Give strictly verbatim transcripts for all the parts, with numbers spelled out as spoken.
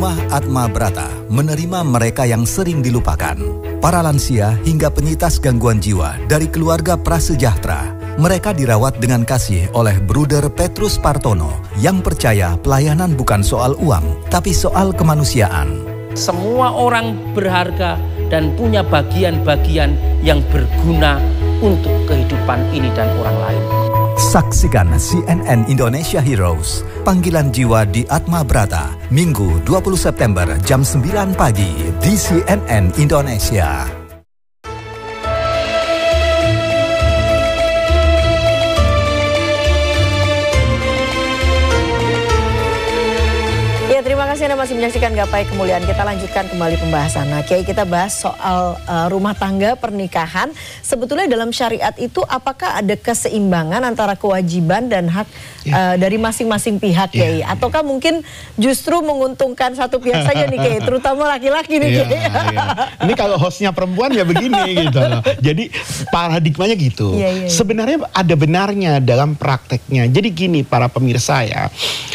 Rumah Atma Brata menerima mereka yang sering dilupakan, para lansia hingga penyintas gangguan jiwa dari keluarga prasejahtera. Mereka dirawat dengan kasih oleh Bruder Petrus Partono yang percaya pelayanan bukan soal uang, tapi soal kemanusiaan. Semua orang berharga dan punya bagian-bagian yang berguna untuk kehidupan ini dan orang lain. Saksikan C N N Indonesia Heroes, Panggilan Jiwa di Atma Brata, Minggu dua puluh September jam sembilan pagi di C N N Indonesia. Terima kasih Anda masih menyaksikan Gapai Kemuliaan. Kita lanjutkan kembali pembahasan. Nah, Kiai, kita bahas soal uh, rumah tangga, pernikahan. Sebetulnya dalam syariat itu apakah ada keseimbangan antara kewajiban dan hak ya. uh, dari masing-masing pihak, ya. Kiai? Ataukah mungkin justru menguntungkan satu pihak saja nih, Kiai? Terutama laki-laki nih, ya, Kiai. Ya. Ini kalau hostnya perempuan ya begini gitu loh. Jadi paradigmanya gitu. Ya, ya, ya. Sebenarnya ada benarnya dalam prakteknya. Jadi gini para pemirsa ya.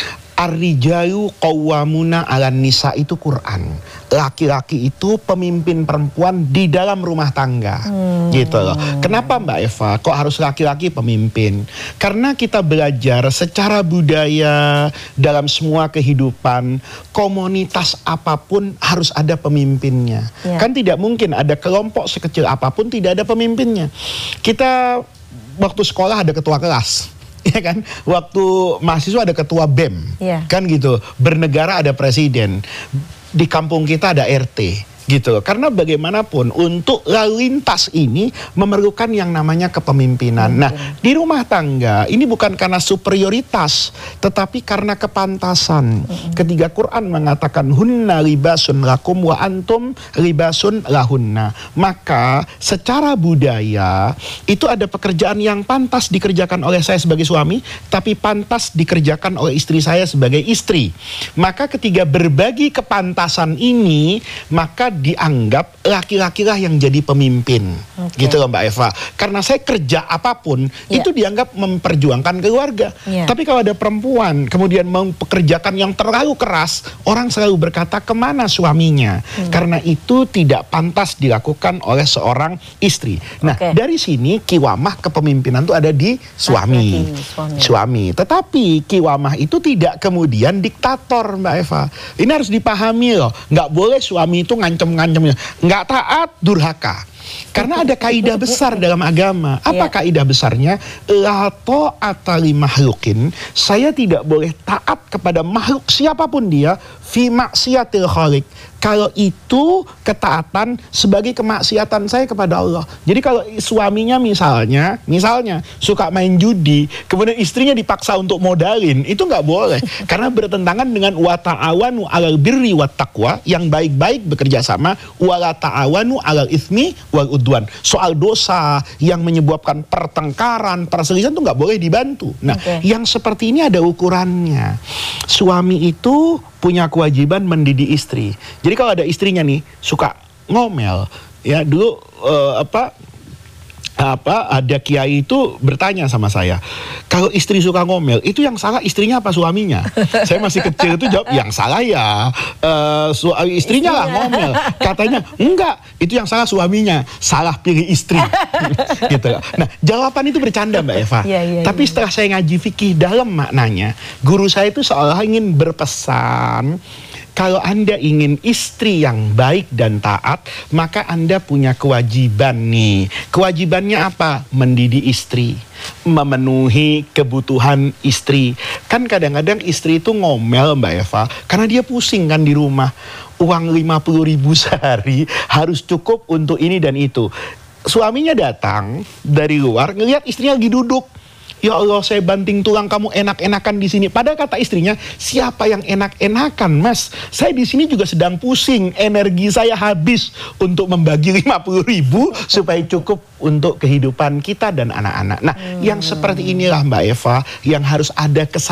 Ar-rijalu qawwamuna 'alan nisa itu Quran. Laki-laki itu pemimpin perempuan di dalam rumah tangga. Hmm. Gitu loh. Kenapa Mbak Eva kok harus laki-laki pemimpin? Karena kita belajar secara budaya dalam semua kehidupan, komunitas apapun harus ada pemimpinnya. Ya. Kan tidak mungkin ada kelompok sekecil apapun tidak ada pemimpinnya. Kita waktu sekolah ada ketua kelas. Ya kan, waktu mahasiswa ada ketua B E M, yeah. Kan gitu. Bernegara ada presiden, di kampung kita ada R T, gitu. Karena bagaimanapun untuk lalu lintas ini memerlukan yang namanya kepemimpinan. Nah, di rumah tangga ini bukan karena superioritas, tetapi karena kepantasan. Ketika Quran mengatakan hunna libasun lakum wa antum libasun lahunna, maka secara budaya itu ada pekerjaan yang pantas dikerjakan oleh saya sebagai suami, tapi pantas dikerjakan oleh istri saya sebagai istri. Maka ketika berbagi kepantasan ini, maka dianggap laki-laki lah yang jadi pemimpin, okay. Gitu loh Mbak Eva. Karena saya kerja apapun yeah. Itu dianggap memperjuangkan keluarga. Yeah. Tapi kalau ada perempuan kemudian mempekerjakan yang terlalu keras, orang selalu berkata kemana suaminya? Hmm. Karena itu tidak pantas dilakukan oleh seorang istri. Nah okay. Dari sini kiwamah kepemimpinan itu ada di suami. Laki, suami. Suami. Tetapi kiwamah itu tidak kemudian diktator Mbak Eva. Ini harus dipahami loh. Nggak boleh suami itu ngancam ngancamnya nggak taat, durhaka. Karena ada kaidah besar dalam agama. Apa yeah. Kaidah besarnya? La ta'ata li makhlukin. Saya tidak boleh taat kepada makhluk siapapun dia fi maksiatil khaliq. Kalau itu ketaatan sebagai kemaksiatan saya kepada Allah. Jadi kalau suaminya misalnya, misalnya suka main judi, kemudian istrinya dipaksa untuk modalin, itu nggak boleh. Karena bertentangan dengan wa ta'awanu 'alal birri wat taqwa, yang baik-baik bekerja sama, wa la ta'awanu 'alal itsmi wal udwan. Soal dosa yang menyebabkan pertengkaran, perselisihan itu nggak boleh dibantu. Nah, okay. Yang seperti ini ada ukurannya. Suami itu punya kewajiban mendidik istri. Jadi kalau ada istrinya nih suka ngomel, ya dulu uh, apa apa ada kiai itu bertanya sama saya, kalau istri suka ngomel itu yang salah istrinya apa suaminya? Saya masih kecil itu jawab yang salah ya uh, su istrinya lah ngomel. Katanya enggak, itu yang salah suaminya, salah pilih istri. Gitu. Nah jawaban itu bercanda Mbak Eva. Ya, ya, tapi ya. Setelah saya ngaji fikih dalam maknanya, guru saya itu seolah ingin berpesan, kalau Anda ingin istri yang baik dan taat, maka Anda punya kewajiban nih. Kewajibannya apa? Mendidik istri, memenuhi kebutuhan istri. Kan kadang-kadang istri itu ngomel Mbak Eva, karena dia pusing kan di rumah. Uang lima puluh ribu sehari harus cukup untuk ini dan itu. Suaminya datang dari luar, ngelihat istrinya lagi duduk. Ya Allah, saya banting tulang kamu enak-enakan di sini. Padahal kata istrinya, siapa yang enak-enakan, Mas? Saya di sini juga sedang pusing. Energi saya habis untuk membagi lima puluh ribu supaya cukup untuk kehidupan kita dan anak-anak. Nah, hmm. yang seperti inilah Mbak Eva yang harus ada kesadaran